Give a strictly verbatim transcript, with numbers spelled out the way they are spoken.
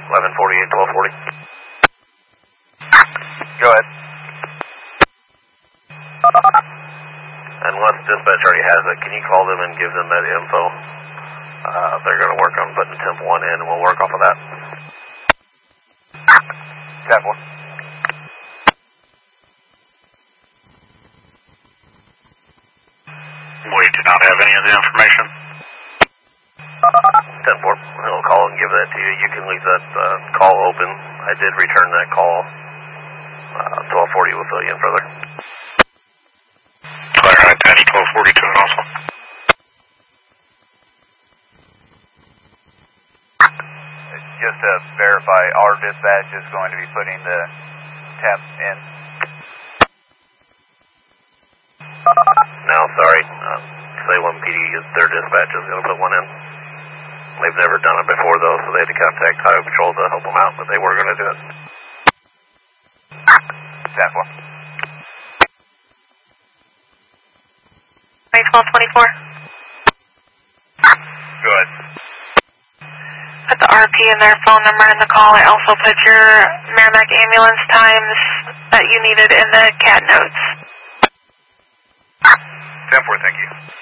eleven forty-eight, twelve forty. Go ahead. Unless dispatch already has it, can you call them and give them that info? Uh, they're going to work on putting temp one in, and we'll work off of that. ten four. We do not have any of the information. ten four, he'll call and give that to you. You can leave that uh, call open. I did return that call. Uh, twelve forty will fill you in further. Claire, attach twelve forty to it also. Just to verify, our dispatch is going to be putting the temp in. No, sorry. Uh, Clay one P D, is their dispatch is going to put one in. They've never done it before, though, so they had to contact Highway Patrol to help them out, but they were going to do it. ten four. twelve twenty-four. Go ahead. Put the R P and their phone number in the call. I also put your Merrimack ambulance times that you needed in the C A D notes. ten four, thank you.